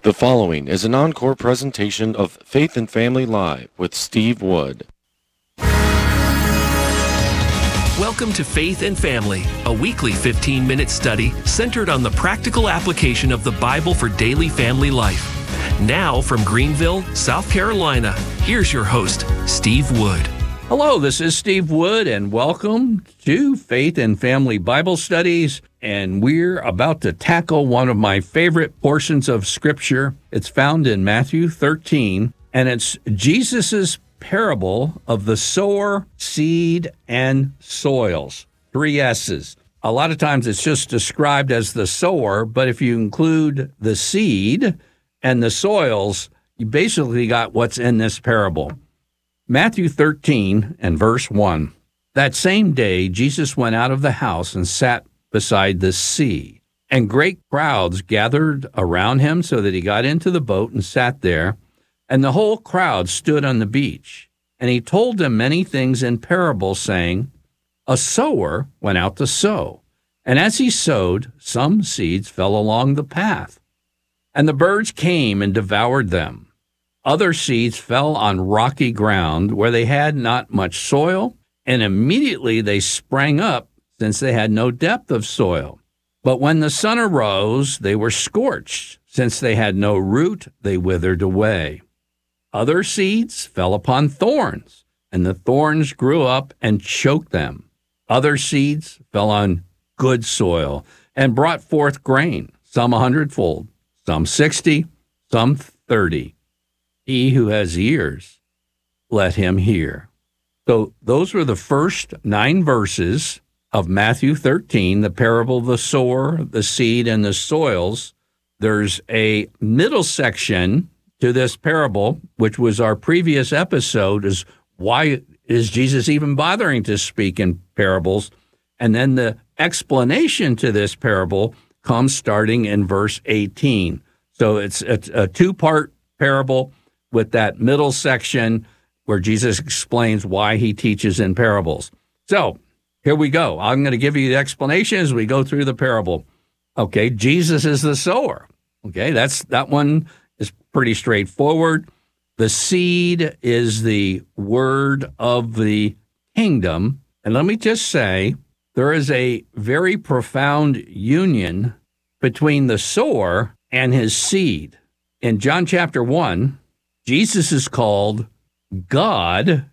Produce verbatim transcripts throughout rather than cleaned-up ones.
The following is an encore presentation of Faith and Family Live with Steve Wood. Welcome to Faith and Family, a weekly fifteen-minute study centered on the practical application of the Bible for daily family life. Now from Greenville, South Carolina, here's your host, Steve Wood. Hello, this is Steve Wood, and welcome to Faith and Family Bible Studies. And we're about to tackle one of my favorite portions of Scripture. It's found in Matthew thirteen, and it's Jesus's parable of the sower, seed, and soils. Three S's. A lot of times it's just described as the sower, but if you include the seed and the soils, you basically got what's in this parable. Matthew thirteen and verse one. That same day, Jesus went out of the house and sat beside the sea, and great crowds gathered around him so that he got into the boat and sat there, and the whole crowd stood on the beach. And he told them many things in parables, saying, A sower went out to sow, and as he sowed, some seeds fell along the path, and the birds came and devoured them. Other seeds fell on rocky ground where they had not much soil, and immediately they sprang up, since they had no depth of soil. But when the sun arose, they were scorched. Since they had no root, they withered away. Other seeds fell upon thorns, and the thorns grew up and choked them. Other seeds fell on good soil and brought forth grain, some a hundredfold, some sixty, some thirty. He who has ears, let him hear. So those were the first nine verses of Matthew thirteen, the parable of the sower, the seed, and the soils. There's a middle section to this parable, which was our previous episode, is why is Jesus even bothering to speak in parables? And then the explanation to this parable comes starting in verse eighteen. So it's, it's a two-part parable with that middle section where Jesus explains why he teaches in parables. So here we go. I'm going to give you the explanation as we go through the parable. Okay, Jesus is the sower. Okay, that's that one is pretty straightforward. The seed is the word of the kingdom. And let me just say, there is a very profound union between the sower and his seed. In John chapter one, Jesus is called God,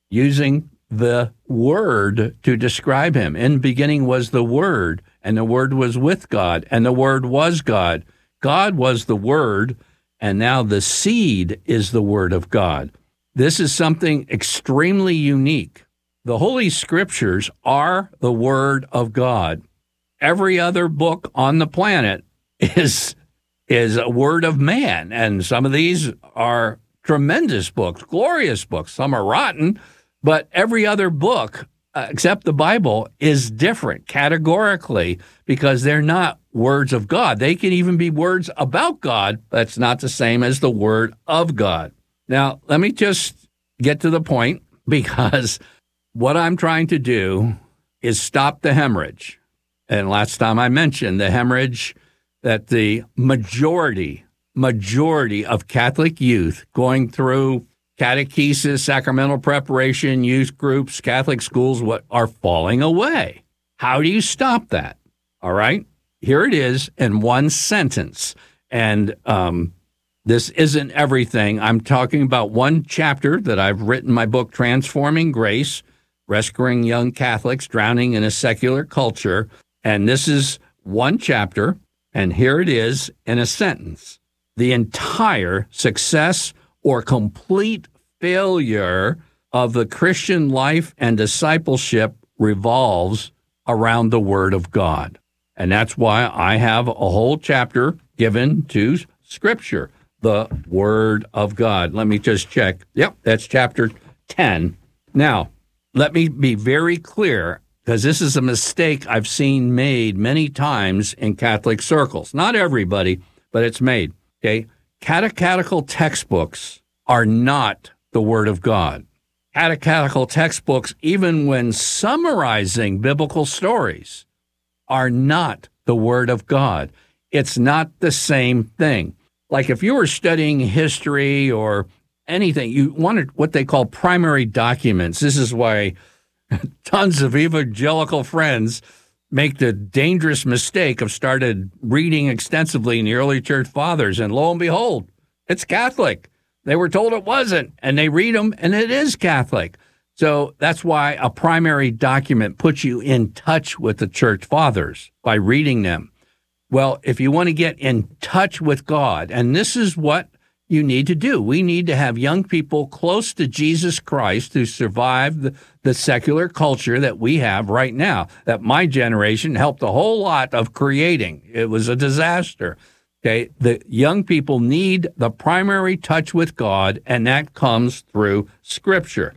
using the Word to describe him. In the beginning was the Word, and the Word was with God, and the Word was God. God was the Word, and now the seed is the Word of God. This is something extremely unique. The Holy Scriptures are the Word of God. Every other book on the planet is, is a word of man, and some of these are tremendous books, glorious books. Some are rotten, but every other book, uh, except the Bible, is different categorically because they're not words of God. They can even be words about God, but it's not the same as the Word of God. Now, let me just get to the point, because what I'm trying to do is stop the hemorrhage. And last time I mentioned the hemorrhage that the majority, majority of Catholic youth going through catechesis, sacramental preparation, youth groups, Catholic schools, what are falling away. How do you stop that? All right. Here it is in one sentence. And um, this isn't everything. I'm talking about one chapter that I've written in my book, Transforming Grace, Rescuing Young Catholics Drowning in a Secular Culture. And this is one chapter. And here it is in a sentence. The entire success or complete failure of the Christian life and discipleship revolves around the Word of God. And that's why I have a whole chapter given to Scripture, the Word of God. Let me just check. Yep, that's chapter ten. Now, let me be very clear, because this is a mistake I've seen made many times in Catholic circles. Not everybody, but it's made. Okay? Catechetical textbooks are not the Word of God. Catechetical textbooks, even when summarizing biblical stories, are not the Word of God. It's not the same thing. like if you were studying history or anything, you wanted what they call primary documents. This is why tons of evangelical friends make the dangerous mistake of started reading extensively in the early church fathers, and lo and behold, it's Catholic. They were told it wasn't, and they read them, and it is Catholic. So that's why a primary document puts you in touch with the church fathers by reading them. Well, if you want to get in touch with God, and this is what you need to do. We need to have young people close to Jesus Christ to survive the, the secular culture that we have right now, that my generation helped a whole lot of creating. It was a disaster. Okay, the young people need the primary touch with God, and that comes through Scripture.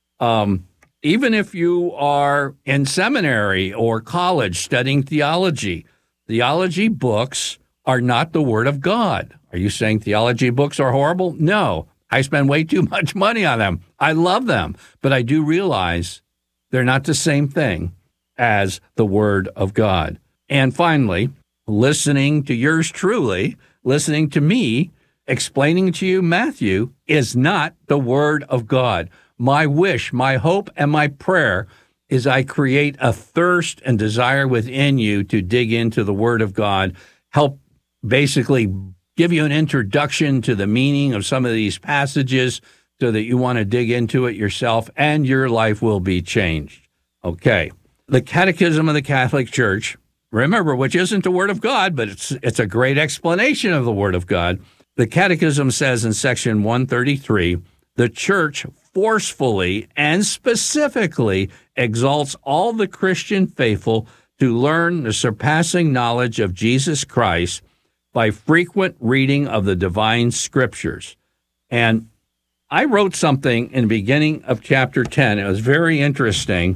Um, even if you are in seminary or college studying theology, theology books are not the Word of God. Are you saying theology books are horrible? No. I spend way too much money on them. I love them, but I do realize they're not the same thing as the Word of God. And finally, listening to yours truly, listening to me, explaining to you Matthew is not the Word of God. My wish, my hope, and my prayer is I create a thirst and desire within you to dig into the Word of God, help basically give you an introduction to the meaning of some of these passages so that you want to dig into it yourself, and your life will be changed. Okay. The Catechism of the Catholic Church, remember, which isn't the Word of God, but it's it's a great explanation of the Word of God. The Catechism says in section one thirty-three, the Church forcefully and specifically exalts all the Christian faithful to learn the surpassing knowledge of Jesus Christ by frequent reading of the divine scriptures. And I wrote something in the beginning of chapter ten. It was very interesting.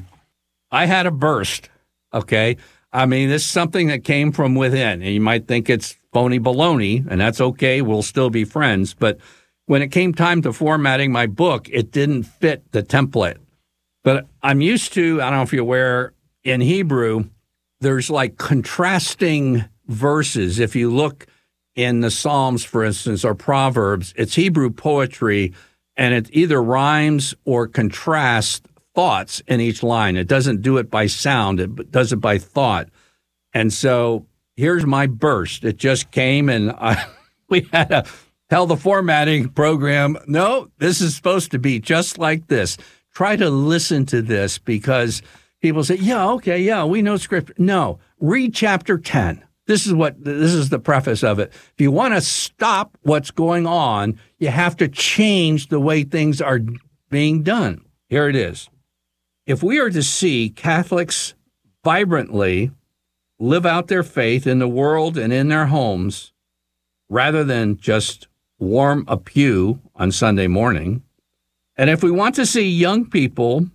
I had a burst, okay? I mean, this is something that came from within, and you might think it's phony baloney, and that's okay. We'll still be friends. But when it came time to formatting my book, it didn't fit the template. But I'm used to, I don't know if you're aware, in Hebrew, there's like contrasting verses. If you look in the Psalms, for instance, or Proverbs, it's Hebrew poetry, and it either rhymes or contrasts thoughts in each line. It doesn't do it by sound, it does it by thought. And so here's my burst. It just came, and I, we had to tell the formatting program, no, this is supposed to be just like this. Try to listen to this, because people say, yeah, okay, yeah, we know scripture. No, read chapter ten. This is what this is the preface of it. If you want to stop what's going on, you have to change the way things are being done. Here it is. If we are to see Catholics vibrantly live out their faith in the world and in their homes, rather than just warm a pew on Sunday morning, and if we want to see young people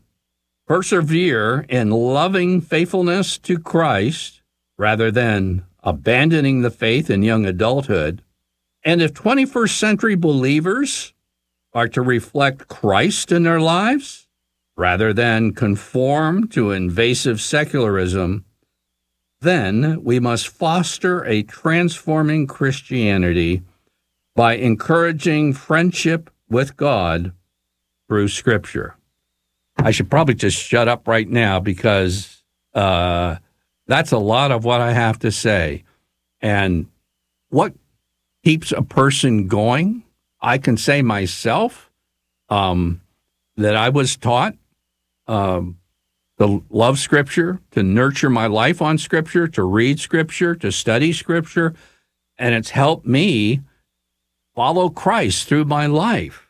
persevere in loving faithfulness to Christ, rather than abandoning the faith in young adulthood, and if twenty-first century believers are to reflect Christ in their lives, rather than conform to invasive secularism, then we must foster a transforming Christianity by encouraging friendship with God through Scripture. I should probably just shut up right now, because uh, that's a lot of what I have to say. And what keeps a person going, I can say myself, um, that I was taught um, to love Scripture, to nurture my life on Scripture, to read Scripture, to study Scripture, and it's helped me follow Christ through my life.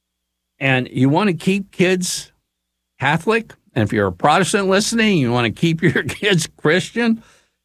And you want to keep kids Catholic, and if you're a Protestant listening, you want to keep your kids Christian,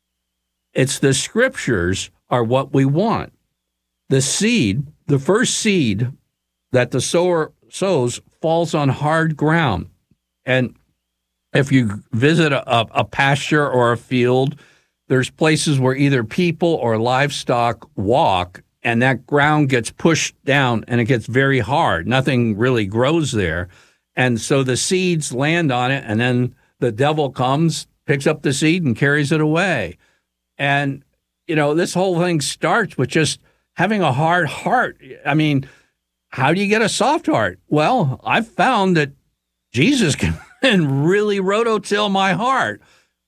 it's the Scriptures are what we want. The seed, the first seed that the sower sows falls on hard ground. And if you visit a, a pasture or a field, there's places where either people or livestock walk, and that ground gets pushed down and it gets very hard. Nothing really grows there. And so the seeds land on it, and then the devil comes, picks up the seed, and carries it away. And, you know, this whole thing starts with just having a hard heart. I mean, how do you get a soft heart? Well, I've found that Jesus can really rototill my heart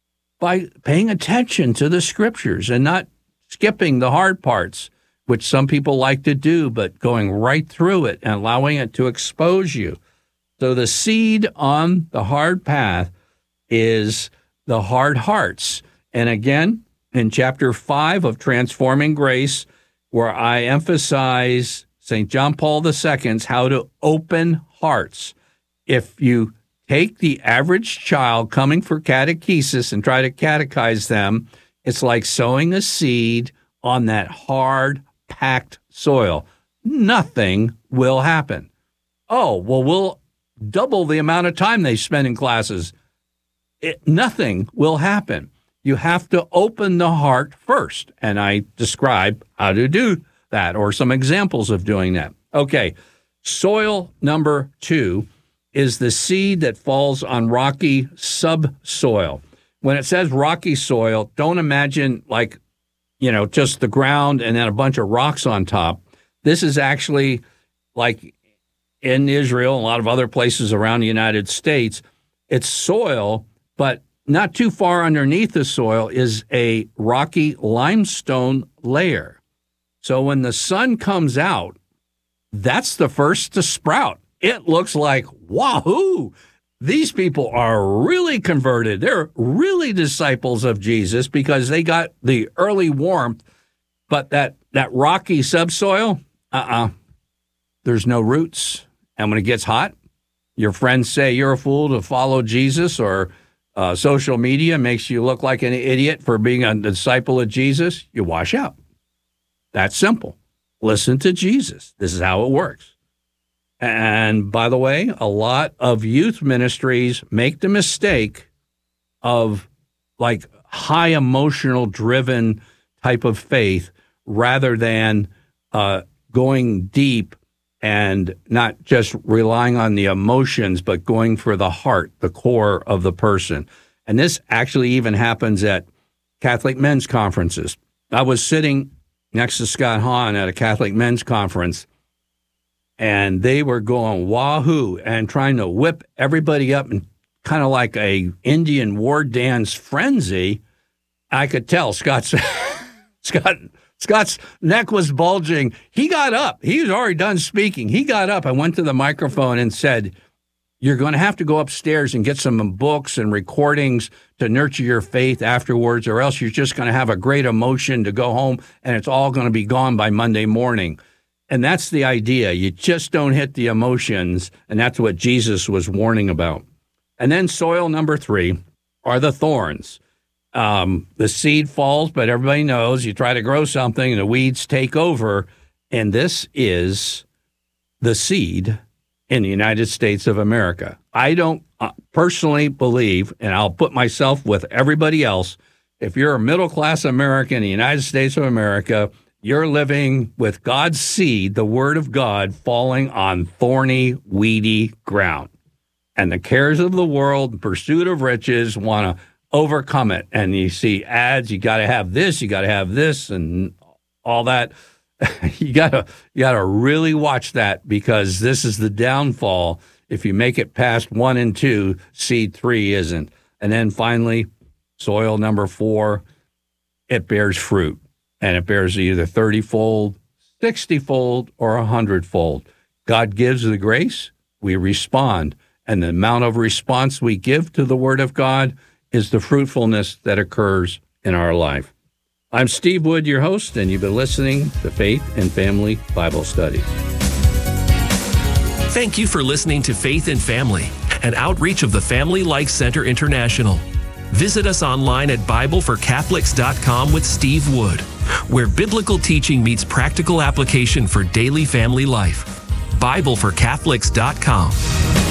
by paying attention to the scriptures and not skipping the hard parts, which some people like to do, but going right through it and allowing it to expose you. So the seed on the hard path is the hard hearts. And again, in chapter five of Transforming Grace, where I emphasize Saint John Paul the Second's how to open hearts. If you take the average child coming for catechesis and try to catechize them, it's like sowing a seed on that hard, packed soil. Nothing will happen. Oh, well, we'll double the amount of time they spend in classes. It, nothing will happen. You have to open the heart first, and I describe how to do that or some examples of doing that. Okay, soil number two is the seed that falls on rocky subsoil. When it says rocky soil, don't imagine like, you know, just the ground and then a bunch of rocks on top. This is actually like in Israel and a lot of other places around the United States. It's soil, but not too far underneath the soil is a rocky limestone layer. So when the sun comes out, that's the first to sprout. It looks like, wahoo, these people are really converted. They're really disciples of Jesus because they got the early warmth, but that, that rocky subsoil, uh-uh, there's no roots. And when it gets hot, your friends say you're a fool to follow Jesus, or uh, social media makes you look like an idiot for being a disciple of Jesus, you wash out. That's simple. Listen to Jesus. This is how it works. And by the way, a lot of youth ministries make the mistake of like high emotional driven type of faith rather than uh, going deep and not just relying on the emotions, but going for the heart, the core of the person. And this actually even happens at Catholic men's conferences. I was sitting next to Scott Hahn at a Catholic men's conference, and they were going wahoo and trying to whip everybody up in kind of like a Indian war dance frenzy. I could tell Scott's Scott Scott's neck was bulging. He got up. He was already done speaking. He got up and went to the microphone and said, "You're going to have to go upstairs and get some books and recordings to nurture your faith afterwards, or else you're just going to have a great emotion to go home and it's all going to be gone by Monday morning." And that's the idea. You just don't hit the emotions, and that's what Jesus was warning about. And then soil number three are the thorns. Um, the seed falls, but everybody knows you try to grow something and the weeds take over. And this is the seed in the United States of America. I don't uh, personally believe, and I'll put myself with everybody else, if you're a middle-class American in the United States of America, you're living with God's seed, the Word of God, falling on thorny, weedy ground. And the cares of the world, the pursuit of riches, want to overcome it. And you see ads, you got to have this, you got to have this, and all that. you got to you got to really watch that, because this is the downfall. If you make it past one and two, seed three isn't. And then finally, soil number four, it bears fruit. And it bears either thirty-fold, sixty-fold, or one hundred-fold. God gives the grace, we respond. And the amount of response we give to the Word of God is the fruitfulness that occurs in our life. I'm Steve Wood, your host, and you've been listening to Faith and Family Bible Study. Thank you for listening to Faith and Family, an outreach of the Family Life Center International. Visit us online at Bible for Catholics dot com with Steve Wood, where biblical teaching meets practical application for daily family life. Bible for Catholics dot com.